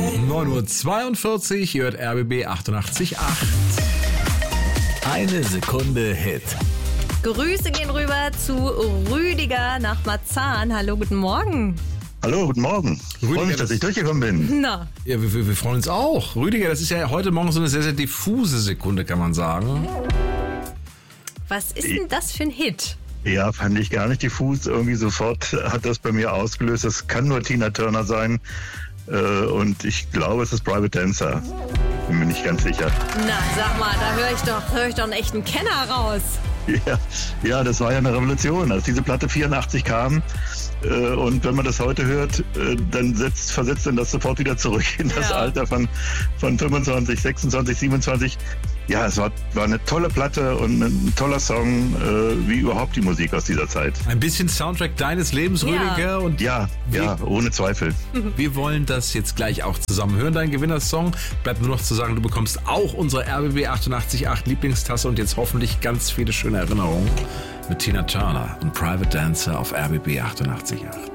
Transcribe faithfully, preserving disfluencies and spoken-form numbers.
neun Uhr zweiundvierzig, ihr hört R B B achtundachtzig Komma acht. Eine Sekunde Hit. Grüße gehen rüber zu Rüdiger nach Marzahn. Hallo, guten Morgen. Hallo, guten Morgen. Ich freue mich, dass ich durchgekommen bin. Na. Ja, wir, wir, wir freuen uns auch. Rüdiger, das ist ja heute Morgen so eine sehr, sehr diffuse Sekunde, kann man sagen. Was ist denn das für ein Hit? Ja, fand ich gar nicht diffus. Irgendwie sofort hat das bei mir ausgelöst. Das kann nur Tina Turner sein. Und ich glaube, es ist Private Dancer. Bin mir nicht ganz sicher. Na, sag mal, da höre ich doch, höre ich doch einen echten Kenner raus. Ja, ja, das war ja eine Revolution, als diese Platte vierundachtzig kam. Äh, und wenn man das heute hört, äh, dann setzt, versetzt dann das sofort wieder zurück in das Ja. Alter von, von fünfundzwanzig, sechsundzwanzig, siebenundzwanzig. Ja, es war, war eine tolle Platte und ein toller Song, äh, wie überhaupt die Musik aus dieser Zeit. Ein bisschen Soundtrack deines Lebens, Ja. Rüdiger. Und Ja, ja, ohne Zweifel. wir wollen das jetzt gleich auch zusammen hören, deinen Gewinnersong. Bleibt nur noch zu sagen, du bekommst auch unsere R B B achtundachtzig Komma acht Lieblingstasse und jetzt hoffentlich ganz viele schöne Erinnerungen mit Tina Turner und Private Dancer auf R B B achtundachtzig Komma acht.